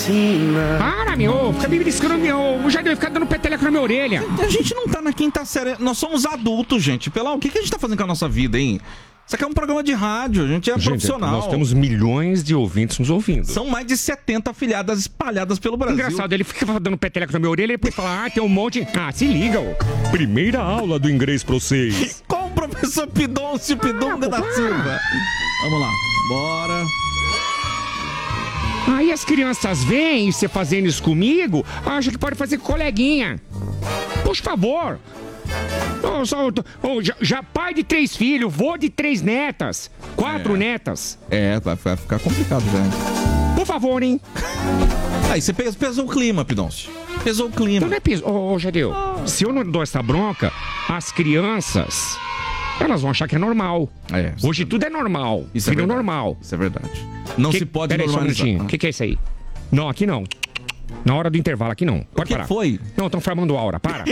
Para, meu, fica me beliscando, o Jardel fica dando peteleco na minha orelha. A gente não tá na quinta série, nós somos adultos, gente. O que a gente tá fazendo com a nossa vida, hein? Isso aqui é um programa de rádio, a gente é profissional. Nós temos milhões de ouvintes nos ouvindo. São mais de 70 afiliadas espalhadas pelo Brasil. Engraçado, ele fica dando peteleco na minha orelha e depois fala, tem um monte... se liga, ô. Primeira aula do inglês pra vocês. Com o professor Pidoncio Pidonga da Silva. Vamos lá, bora... Aí as crianças veem você fazendo isso comigo, acham que pode fazer com coleguinha. Por favor. Já pai de 3 filhos, vô de 3 netas, 4 netas. Vai ficar complicado já. Por favor, hein? Aí você pesou o clima, Pidoncio. Pesou o clima. Não é peso. Jadeu, se eu não dou essa bronca, as crianças... elas vão achar que é normal. Hoje tudo é normal. Isso é normal. Isso é verdade. Não se pode normalizar. O que é isso aí? Não, aqui não. Na hora do intervalo, aqui não. Pode parar. O que foi? Não, estão formando aura. Para.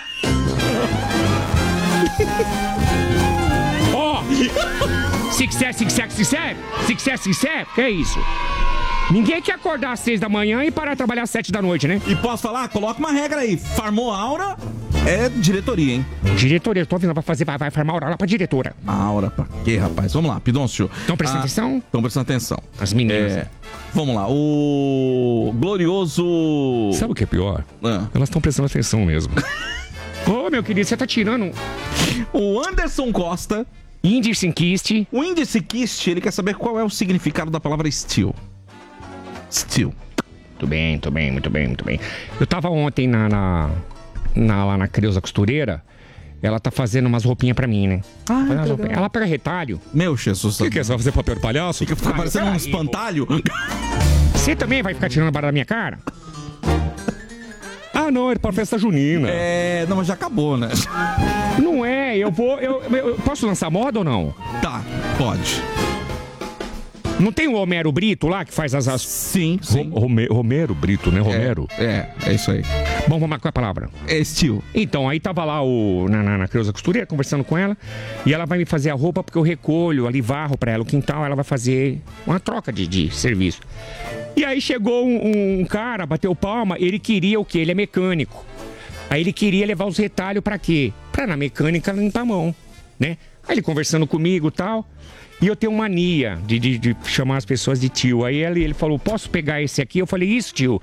Success. Que é isso? Ninguém quer acordar às 6 da manhã e parar de trabalhar às 7 da noite, né? E posso falar? Coloca uma regra aí. Farmou aura, é diretoria, hein? Diretoria, eu tô ouvindo, vai farmar aura lá pra diretora. Aura pra quê, rapaz? Vamos lá, Pidoncio. Estão prestando atenção? Estão prestando atenção. As meninas. Vamos lá, o glorioso... Sabe o que é pior? Elas estão prestando atenção mesmo. Meu querido, você tá tirando... O Anderson Costa... Índice Kist. O Índice Kist, ele quer saber qual é o significado da palavra steel. Steel. Muito bem. Eu tava ontem lá na Creuza Costureira. Ela tá fazendo umas roupinhas pra mim, né? Ela pega retalho. Meu Jesus. O que é? Você vai fazer papel de palhaço? Fica parecendo um espantalho. Você também vai ficar tirando a barra da minha cara? Não, é pra festa junina. Não, mas já acabou, né? Não é, eu posso lançar moda ou não? Tá, pode. Não tem o Homero Brito lá que faz as... Sim. Romero Brito, né? Romero? É isso aí. Bom, vamos marcar a palavra. É estilo. Então, aí tava lá na Creuza Costureira, conversando com ela, e ela vai me fazer a roupa porque eu recolho ali, varro pra ela o quintal, ela vai fazer uma troca de serviço. E aí chegou um cara, bateu palma, ele queria o quê? Ele é mecânico. Aí ele queria levar os retalhos pra quê? Pra na mecânica limpar a mão, né? Aí ele conversando comigo e tal... E eu tenho mania de chamar as pessoas de tio. Aí ele falou, posso pegar esse aqui? Eu falei, isso, tio.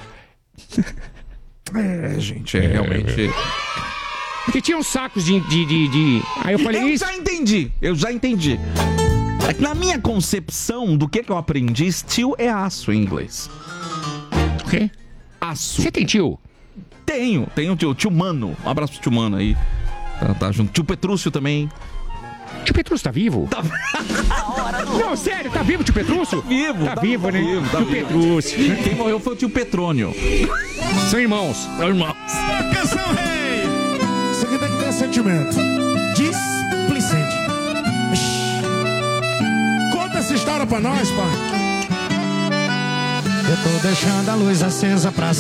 Gente, realmente... Porque tinha uns sacos de... Aí eu falei, isso... Eu já entendi. É que na minha concepção do que eu aprendi, steel é aço em inglês. O quê? Aço. Você tem tio? Tenho tio Mano. Um abraço pro tio Mano aí. Tá junto. Tio Petrúcio também. Tio Petrúcio tá vivo? Não, sério, tá vivo o tio Petrúcio? Tá vivo, né? Tio Petrúcio. Quem morreu foi o tio Petrônio. São irmãos. Canção rei! Isso aqui tem que ter sentimento. Displicente. Conta essa história pra nós, pai. Eu tô deixando a luz acesa pra